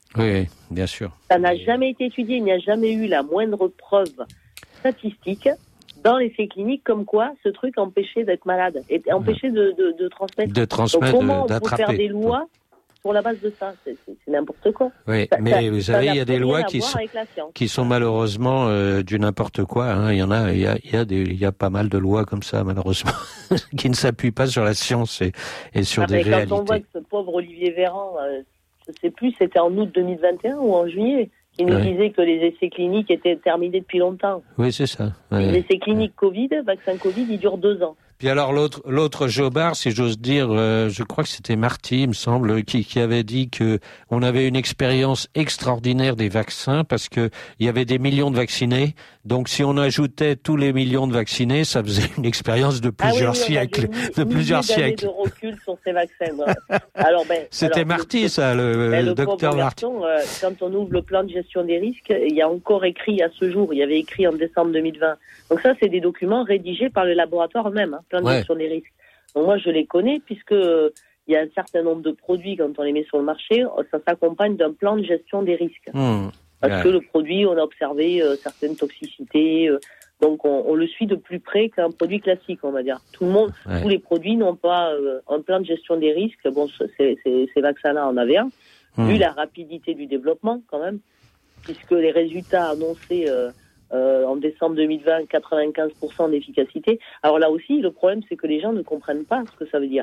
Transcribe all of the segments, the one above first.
Oui, bien sûr. Ça n'a jamais été étudié, il n'y a jamais eu la moindre preuve statistique dans l'essai clinique comme quoi ce truc empêchait d'être malade et empêchait de transmettre. De transmettre, donc comment on peut faire d'attraper. des lois sur la base de ça? C'est n'importe quoi. Oui, mais vous savez, il y a des lois qui sont malheureusement du n'importe quoi. Hein. Il y a pas mal de lois comme ça, malheureusement, qui ne s'appuient pas sur la science et sur des réalités. Quand on voit que ce pauvre Olivier Véran, je sais plus, c'était en août 2021 ou en juillet, qui nous disait que les essais cliniques étaient terminés depuis longtemps. Oui, c'est ça. Ouais. Les essais cliniques vaccin Covid, ils durent 2 ans. Puis alors l'autre jobard, si j'ose dire, je crois que c'était Marty, il me semble, qui avait dit que on avait une expérience extraordinaire des vaccins parce que il y avait des millions de vaccinés. Donc si on ajoutait tous les millions de vaccinés, ça faisait une expérience de plusieurs siècles, de plusieurs siècles. De recul sur ces vaccins. Alors c'était Marty, le docteur Marty. Quand on ouvre le plan de gestion des risques, il y a encore écrit à ce jour, il y avait écrit en décembre 2020. Donc ça, c'est des documents rédigés par le laboratoire eux-mêmes, plan de gestion des risques. Donc moi, je les connais puisque il y a un certain nombre de produits, quand on les met sur le marché, ça s'accompagne d'un plan de gestion des risques. Parce que le produit, on a observé certaines toxicités, donc on le suit de plus près qu'un produit classique, on va dire. Tout le monde, tous les produits n'ont pas un plan de gestion des risques. Bon, ces vaccins-là en avaient un, vu la rapidité du développement quand même, puisque les résultats annoncés en décembre 2020, 95% d'efficacité. Alors là aussi, le problème, c'est que les gens ne comprennent pas ce que ça veut dire.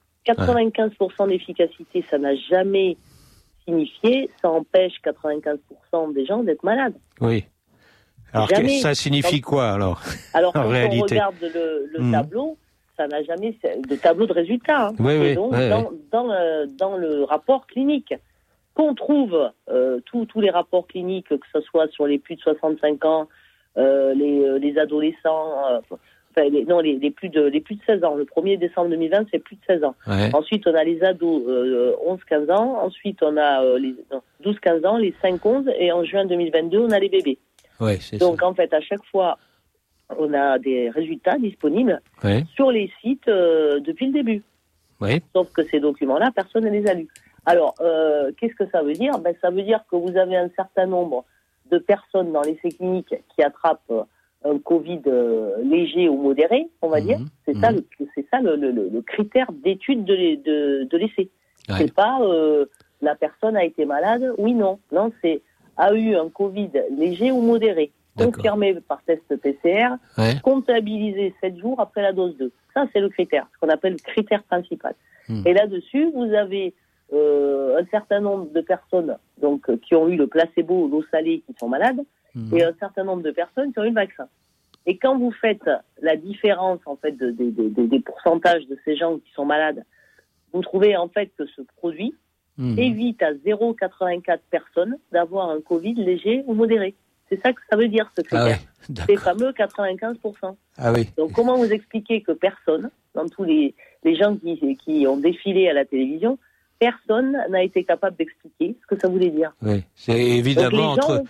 95% d'efficacité, ça n'a jamais signifié, ça empêche 95% des gens d'être malades. Oui. Alors ça signifie quoi alors Alors en quand réalité, on regarde le tableau, ça n'a jamais de tableau de résultats. Hein. Oui, donc dans le rapport clinique, qu'on trouve tous les rapports cliniques, que ce soit sur les plus de 65 ans, les adolescents, les plus de 16 ans. Le 1er décembre 2020, c'est plus de 16 ans. Ouais. Ensuite, on a les ados 11-15 ans. Ensuite, on a les 12-15 ans, les 5-11. Et en juin 2022, on a les bébés. Ouais, donc, en fait, à chaque fois, on a des résultats disponibles sur les sites depuis le début. Ouais. Sauf que ces documents-là, personne ne les a lus. Alors, qu'est-ce que ça veut dire ? Ça veut dire que vous avez un certain nombre de personnes dans l'essai clinique qui attrapent un Covid léger ou modéré, on va dire. C'est ça le critère d'étude de l'essai. Ouais. C'est pas la personne a été malade, oui, non. Non, c'est a eu un Covid léger ou modéré, confirmé par test PCR, comptabilisé 7 jours après la dose 2. Ça, c'est le critère, ce qu'on appelle le critère principal. Et là-dessus, vous avez un certain nombre de personnes donc qui ont eu le placebo, l'eau salée, qui sont malades, et un certain nombre de personnes qui ont eu le vaccin. Et quand vous faites la différence en fait des pourcentages de ces gens qui sont malades, vous trouvez en fait que ce produit évite à 0,84 personnes d'avoir un Covid léger ou modéré. C'est ça que ça veut dire, ce critère. Ces fameux 95%. Ah oui. Donc comment vous expliquez que personne, dans tous les gens qui ont défilé à la télévision, personne n'a été capable d'expliquer ce que ça voulait dire. Oui, c'est évidemment entre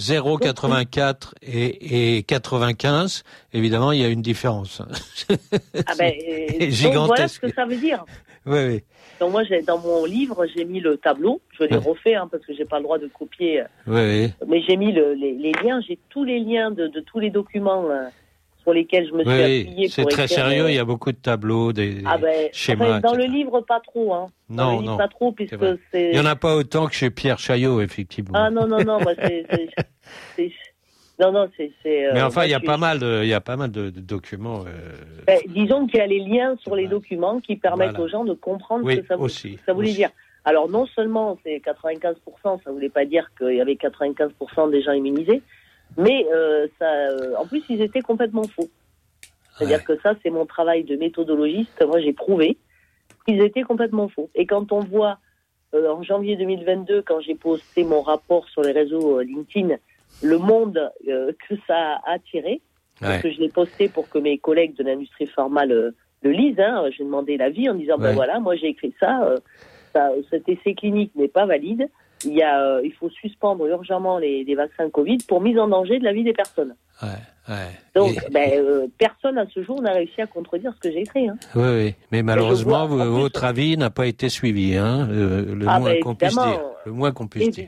0,84 et 95, évidemment, il y a une différence. Gigantesque. Donc voilà ce que ça veut dire. Oui. Donc moi, dans mon livre, j'ai mis le tableau. Je l'ai refait parce que j'ai pas le droit de copier. Oui. Mais j'ai mis les liens. J'ai tous les liens de tous les documents sur lesquels je me suis appuyé. C'est très sérieux. Il y a beaucoup de tableaux, des schémas. Dans le livre, pas trop. Non. Pas trop, puisque c'est. Il y en a pas autant que chez Pierre Chaillot, effectivement. Ah non. Moi, c'est. Non, c'est. Mais enfin, il y a pas mal de documents. Disons qu'il y a les liens sur les documents qui permettent aux gens de comprendre ce que ça voulait dire. Alors, non seulement c'est 95%, ça voulait pas dire qu'il y avait 95% des gens immunisés, mais en plus, ils étaient complètement faux. C'est-à-dire que ça, c'est mon travail de méthodologiste. Moi, j'ai prouvé qu'ils étaient complètement faux. Et quand on voit, en janvier 2022, quand j'ai posté mon rapport sur les réseaux LinkedIn, le monde que ça a attiré, parce que je l'ai posté pour que mes collègues de l'industrie pharma le lisent. J'ai demandé l'avis en disant, voilà, moi j'ai écrit ça, cet essai clinique n'est pas valide, il faut suspendre urgemment les vaccins Covid pour mise en danger de la vie des personnes. Donc, personne à ce jour n'a réussi à contredire ce que j'ai écrit. Oui, mais malheureusement, votre avis n'a pas été suivi, le moins qu'on puisse dire.